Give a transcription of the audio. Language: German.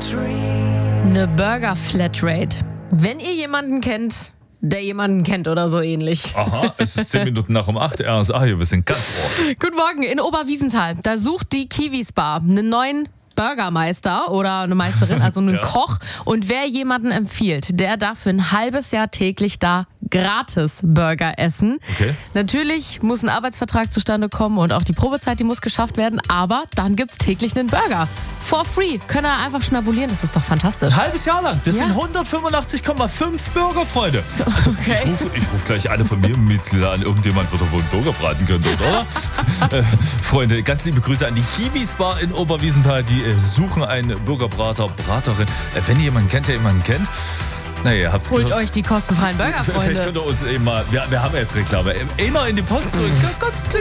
Eine Burger-Flatrate. Wenn ihr jemanden kennt, der jemanden kennt oder so ähnlich. Aha, es ist 10 Minuten nach um 8. RSA hier, wir sind ganz ohr. Guten Morgen, in Oberwiesenthal. Da sucht die Kiwis Bar einen neuen Burgermeister oder eine Meisterin, also einen Ja. Koch. Und wer jemanden empfiehlt, der darf für ein halbes Jahr täglich da gratis Burger essen. Okay. Natürlich muss ein Arbeitsvertrag zustande kommen und auch die Probezeit, die muss geschafft werden. Aber dann gibt's täglich einen Burger. For free. Könnt ihr einfach schnabulieren. Das ist doch fantastisch. Ein halbes Jahr lang. Das Ja. sind 185,5 Burger, Freunde. Okay. Ich ruf gleich alle Familienmitglieder an. Irgendjemand wird doch wohl einen Burger braten können, oder? Freunde, ganz liebe Grüße an die Kiwis Bar in Oberwiesenthal. Die suchen einen Burgerbrater, Braterin. Wenn ihr jemanden kennt, der jemanden kennt, naja, ihr habt's Holt gehört. euch die kostenfreien Burger, Vielleicht Freunde. könnt ihr uns eben mal, wir haben ja jetzt Reklame, immer in die Post zurück. Ganz klick.